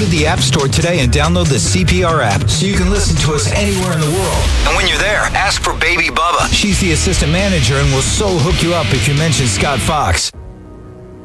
to the App Store today and download the CPR app so you can listen to us anywhere in the world. And when you're there, ask for Baby Bubba. She's the assistant manager and will so hook you up if you mention Scott Fox.